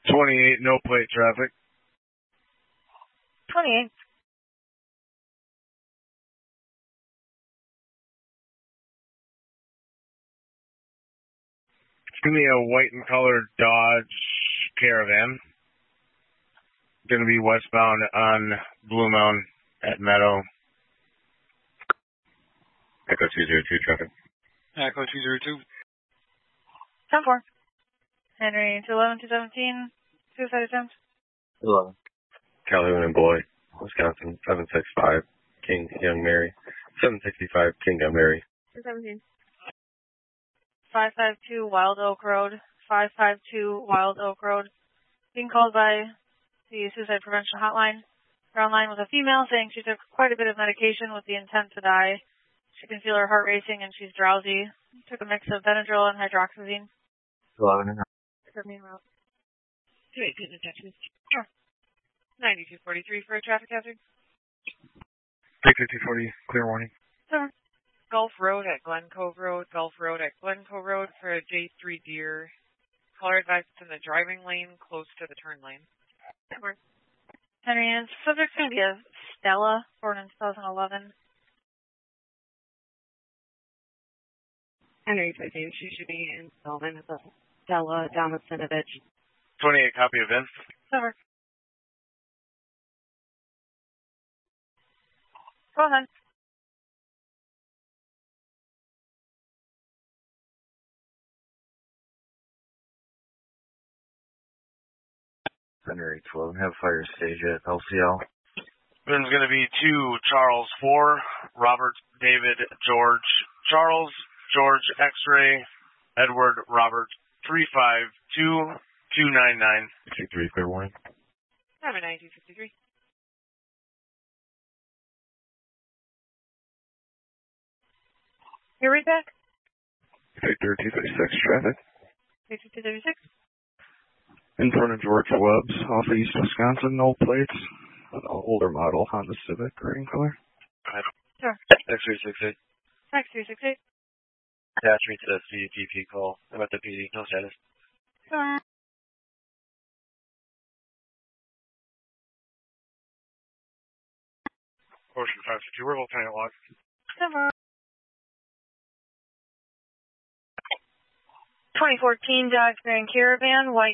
28, no plate traffic. 28. It's going to be a white and colored Dodge Caravan. Going to be westbound on Blue Mountain at Meadow. Echo 202 traffic. Echo 202. 10-4. Henry 211, 217. Suicide attempt. 11. Calhoun and Boy, Wisconsin, 765, King Young Mary. 765, King Young Mary. 217. 552 Wild Oak Road. 552 Wild Oak Road. Being called by the Suicide Prevention Hotline. They're online with a female saying she took quite a bit of medication with the intent to die. She can feel her heart racing and she's drowsy. Took a mix of Benadryl and hydroxyzine. 11 and a half. Main route. 218 attachments. Sure. 9243 for a traffic hazard. Take 5040, clear warning. Sure. Gulf Road at Glen Cove Road. Gulf Road at Glen Cove Road for a J3 Deer. Caller advised it's in the driving lane close to the turn lane. Henry, and subject's going to be a Stella, born in 2011. Henry 15, she should be in Spelman at the Stella down at Sinovich. 28, copy of Vince. Over. Go ahead. Henry 12, have fire stage at LCL. Vin's going to be 2, Charles 4, Robert, David, George, Charles, George, X-ray, Edward, Robert, 352 299. 63, clear warning. I'm at 9253. Here we back. Victor 236, traffic. Victor 236. In front of George Webb's off of East Wisconsin, no plates. An older model Honda Civic, green color. Sure. X368. X368. Attach me to the CDP call. I'm at the PD, no status. Sure. Ocean 552, we're both trying to log. Sure. 2014 Dodge Grand Caravan, white